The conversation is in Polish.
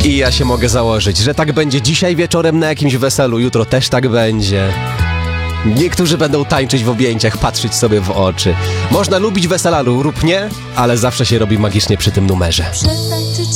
I ja się mogę założyć, że tak będzie dzisiaj wieczorem na jakimś weselu, jutro też tak będzie. Niektórzy będą tańczyć w objęciach, patrzeć sobie w oczy. Można lubić wesela lub nie, ale zawsze się robi magicznie przy tym numerze.